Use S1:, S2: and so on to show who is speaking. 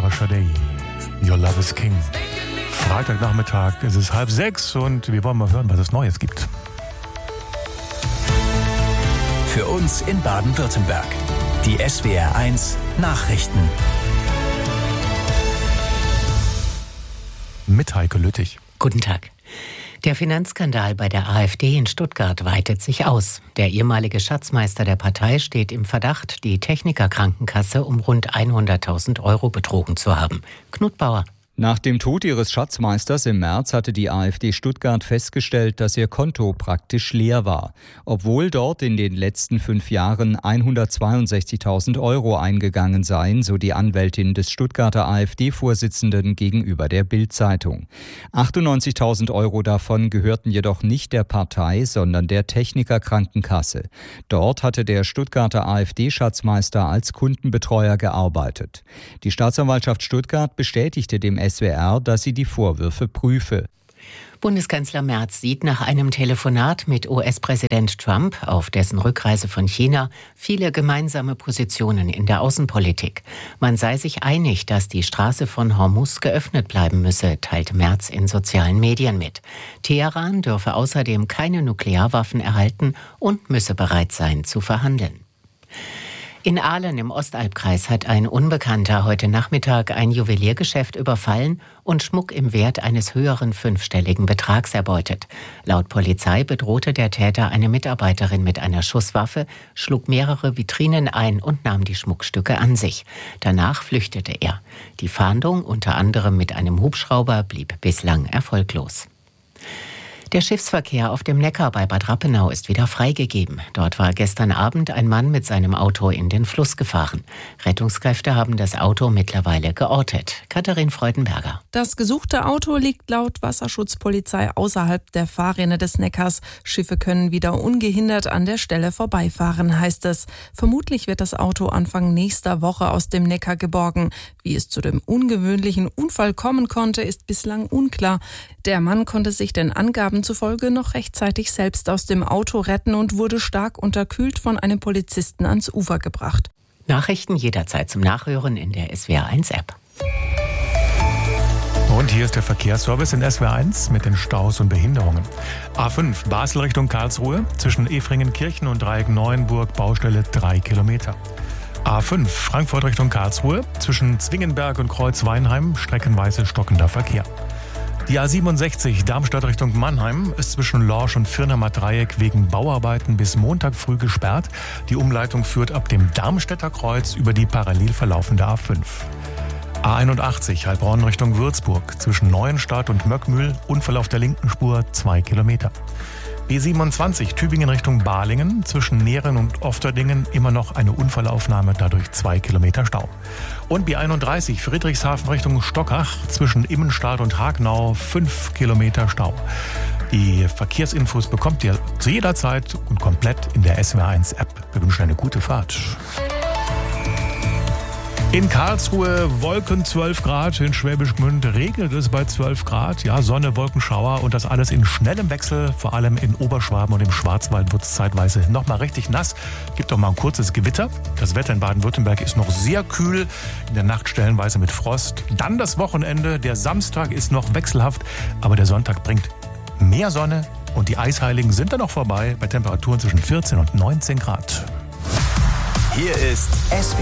S1: Sarah Sade. Your Love is King. Freitagnachmittag, es ist 5:30 und wir wollen mal hören, was es Neues gibt.
S2: Für uns in Baden-Württemberg. Die SWR1 Nachrichten.
S1: Mit Heike Lüttich.
S3: Guten Tag. Der Finanzskandal bei der AfD in Stuttgart weitet sich aus. Der ehemalige Schatzmeister der Partei steht im Verdacht, die Technikerkrankenkasse um rund 100.000 € betrogen zu haben. Knut Bauer.
S4: Nach dem Tod ihres Schatzmeisters im März hatte die AfD Stuttgart festgestellt, dass ihr Konto praktisch leer war. Obwohl dort in den letzten 5 Jahren 162.000 € eingegangen seien, so die Anwältin des Stuttgarter AfD-Vorsitzenden gegenüber der Bild-Zeitung. 98.000 € davon gehörten jedoch nicht der Partei, sondern der Technikerkrankenkasse. Dort hatte der Stuttgarter AfD-Schatzmeister als Kundenbetreuer gearbeitet. Die Staatsanwaltschaft Stuttgart bestätigte dem SWR, dass sie die Vorwürfe prüfe.
S3: Bundeskanzler Merz sieht nach einem Telefonat mit US-Präsident Trump auf dessen Rückreise von China viele gemeinsame Positionen in der Außenpolitik. Man sei sich einig, dass die Straße von Hormuz geöffnet bleiben müsse, teilt Merz in sozialen Medien mit. Teheran dürfe außerdem keine Nuklearwaffen erhalten und müsse bereit sein zu verhandeln. In Ahlen im Ostalbkreis hat ein Unbekannter heute Nachmittag ein Juweliergeschäft überfallen und Schmuck im Wert eines höheren 5-stelligen Betrags erbeutet. Laut Polizei bedrohte der Täter eine Mitarbeiterin mit einer Schusswaffe, schlug mehrere Vitrinen ein und nahm die Schmuckstücke an sich. Danach flüchtete er. Die Fahndung, unter anderem mit einem Hubschrauber, blieb bislang erfolglos. Der Schiffsverkehr auf dem Neckar bei Bad Rappenau ist wieder freigegeben. Dort war gestern Abend ein Mann mit seinem Auto in den Fluss gefahren. Rettungskräfte haben das Auto mittlerweile geortet. Katharin Freudenberger.
S5: Das gesuchte Auto liegt laut Wasserschutzpolizei außerhalb der Fahrrinne des Neckars. Schiffe können wieder ungehindert an der Stelle vorbeifahren, heißt es. Vermutlich wird das Auto Anfang nächster Woche aus dem Neckar geborgen. Wie es zu dem ungewöhnlichen Unfall kommen konnte, ist bislang unklar. Der Mann konnte sich den Angaben zufolge noch rechtzeitig selbst aus dem Auto retten und wurde stark unterkühlt von einem Polizisten ans Ufer gebracht.
S3: Nachrichten jederzeit zum Nachhören in der SWR1-App.
S1: Und hier ist der Verkehrsservice in SWR1 mit den Staus und Behinderungen. A5 Basel Richtung Karlsruhe, zwischen Efringenkirchen und Dreieck Neuenburg, Baustelle 3 Kilometer. A5 Frankfurt Richtung Karlsruhe, zwischen Zwingenberg und Kreuzweinheim, streckenweise stockender Verkehr. Die A67 Darmstadt Richtung Mannheim ist zwischen Lorsch und Firnheimer Dreieck wegen Bauarbeiten bis Montag früh gesperrt. Die Umleitung führt ab dem Darmstädter Kreuz über die parallel verlaufende A5. A81 Heilbronn Richtung Würzburg, zwischen Neuenstadt und Möckmühl, Unfall auf der linken Spur 2 Kilometer. B27 Tübingen Richtung Balingen, zwischen Nehren und Ofterdingen immer noch eine Unfallaufnahme, dadurch 2 Kilometer Stau. Und B31 Friedrichshafen Richtung Stockach, zwischen Immenstadt und Hagnau 5 Kilometer Stau. Die Verkehrsinfos bekommt ihr zu jeder Zeit und komplett in der SWR1-App. Wir wünschen eine gute Fahrt. In Karlsruhe Wolken 12 Grad, in Schwäbisch Gmünd regnet es bei 12 Grad. Ja, Sonne, Wolkenschauer und das alles in schnellem Wechsel. Vor allem in Oberschwaben und im Schwarzwald wird es zeitweise noch mal richtig nass. Gibt auch mal ein kurzes Gewitter. Das Wetter in Baden-Württemberg ist noch sehr kühl, in der Nacht stellenweise mit Frost. Dann das Wochenende, der Samstag ist noch wechselhaft, aber der Sonntag bringt mehr Sonne und die Eisheiligen sind dann noch vorbei bei Temperaturen zwischen 14 und 19 Grad.
S2: Hier ist SWR